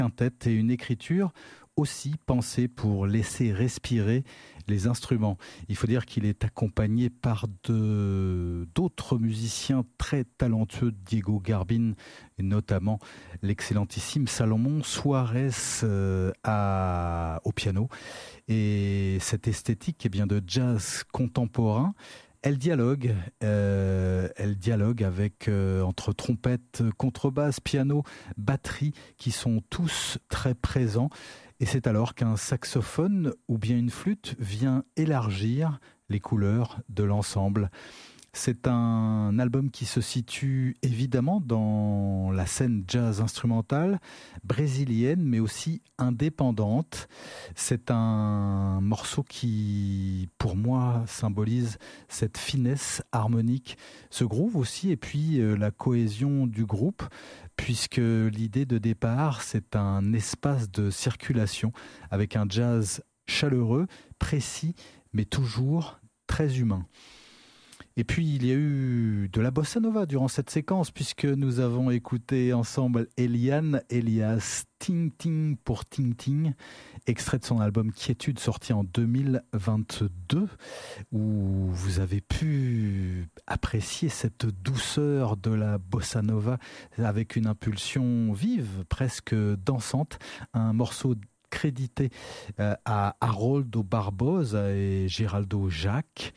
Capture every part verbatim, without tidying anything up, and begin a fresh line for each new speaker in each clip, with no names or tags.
quintette et une écriture aussi pensée pour laisser respirer les instruments. Il faut dire qu'il est accompagné par de, d'autres musiciens très talentueux, Diego Garbin et notamment l'excellentissime Salomon Suarez euh, à, au piano. Et cette esthétique eh bien, de jazz contemporain, elle dialogue, euh, elle dialogue avec euh, entre trompette, contrebasse, piano, batterie, qui sont tous très présents. Et c'est alors qu'un saxophone ou bien une flûte vient élargir les couleurs de l'ensemble. C'est un album qui se situe évidemment dans la scène jazz instrumentale brésilienne, mais aussi indépendante. C'est un morceau qui, pour moi, symbolise cette finesse harmonique, ce groove aussi, et puis euh, la cohésion du groupe, puisque l'idée de départ, c'est un espace de circulation avec un jazz chaleureux, précis, mais toujours très humain. Et puis il y a eu de la bossa nova durant cette séquence, puisque nous avons écouté ensemble Eliane Elias, Ting Ting pour Ting Ting, extrait de son album Quiétude sorti en deux mille vingt-deux, où vous avez pu apprécier cette douceur de la bossa nova avec une impulsion vive, presque dansante, un morceau crédité euh, à Haroldo Barbosa et Geraldo Jacques,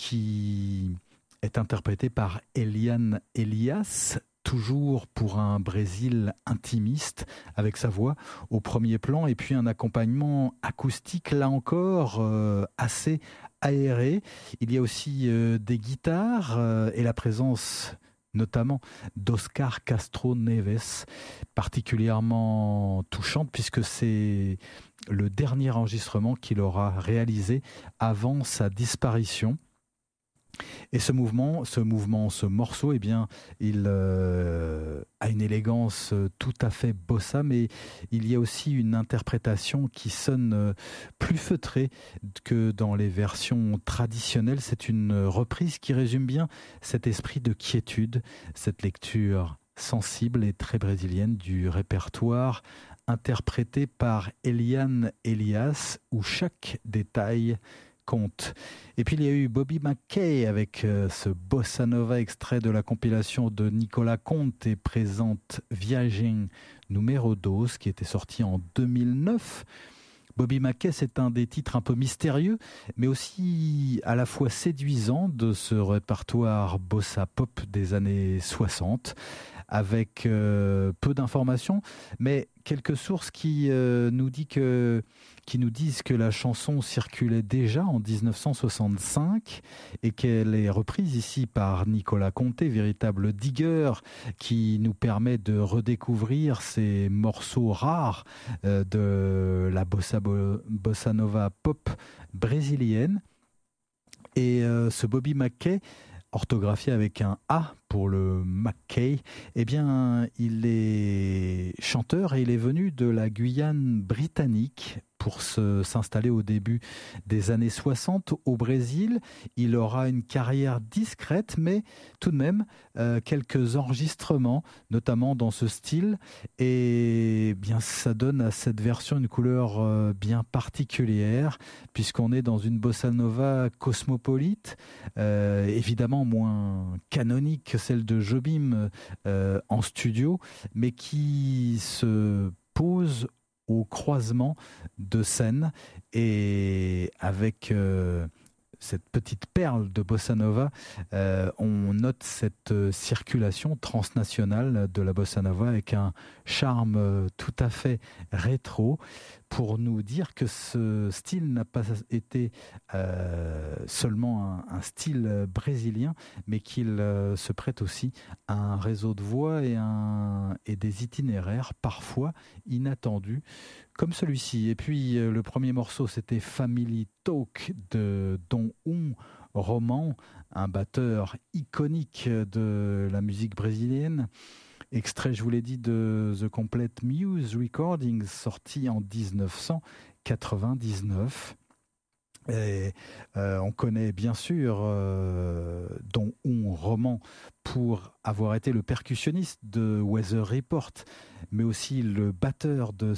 qui est interprété par Eliane Elias, toujours pour un Brésil intimiste, avec sa voix au premier plan, et puis un accompagnement acoustique, là encore, euh, assez aéré. Il y a aussi euh, des guitares euh, et la présence notamment d'Oscar Castro Neves, particulièrement touchante puisque c'est le dernier enregistrement qu'il aura réalisé avant sa disparition. Et ce mouvement, ce mouvement, ce morceau, eh bien, il euh, a une élégance tout à fait bossa, mais il y a aussi une interprétation qui sonne plus feutrée que dans les versions traditionnelles. C'est une reprise qui résume bien cet esprit de quiétude, cette lecture sensible et très brésilienne du répertoire interprété par Eliane Elias, où chaque détail compte. Et puis il y a eu Bobby McKay avec euh, ce bossa nova extrait de la compilation de Nicolas Conte et présente Viagem numéro douze qui était sorti en deux mille neuf. Bobby McKay, c'est un des titres un peu mystérieux, mais aussi à la fois séduisant de ce répertoire bossa pop des années soixante, avec euh, peu d'informations, mais quelques sources qui, euh, nous dit que, qui nous disent que la chanson circulait déjà en dix-neuf cent soixante-cinq et qu'elle est reprise ici par Nicolas Conte, véritable digger qui nous permet de redécouvrir ces morceaux rares euh, de la bossa, bossa nova pop brésilienne. Et euh, ce Bobby McKay, orthographié avec un A pour le McKay, eh bien, il est chanteur et il est venu de la Guyane britannique pour se, s'installer au début des années soixante au Brésil. Il aura une carrière discrète, mais tout de même euh, quelques enregistrements, notamment dans ce style. Et bien, ça donne à cette version une couleur euh, bien particulière, puisqu'on est dans une bossa nova cosmopolite, euh, évidemment moins canonique que celle de Jobim euh, en studio, mais qui se pose au croisement de scènes et avec euh, cette petite perle de bossa nova, euh, on note cette circulation transnationale de la bossa nova avec un charme tout à fait rétro, pour nous dire que ce style n'a pas été euh, seulement un, un style brésilien, mais qu'il euh, se prête aussi à un réseau de voix et, un, et des itinéraires parfois inattendus, comme celui-ci. Et puis euh, le premier morceau, c'était Family Talk de Dom Um Roman, un batteur iconique de la musique brésilienne. Extrait, je vous l'ai dit, de The Complete Muse Recordings, sorti en dix-neuf cent quatre-vingt-dix-neuf. Et, euh, on connaît bien sûr euh, Don On Roman pour avoir été le percussionniste de Weather Report, mais aussi le batteur de